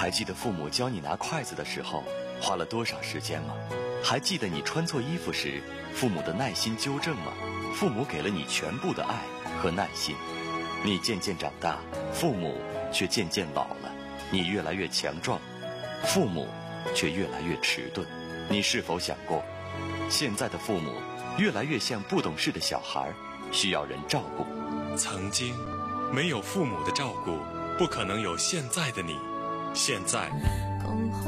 还记得父母教你拿筷子的时候花了多少时间吗？还记得你穿错衣服时父母的耐心纠正吗？父母给了你全部的爱和耐心。你渐渐长大，父母却渐渐老了。你越来越强壮，父母却越来越迟钝。你是否想过，现在的父母越来越像不懂事的小孩，需要人照顾。 曾经没有父母的照顾，不可能有现在的你。现在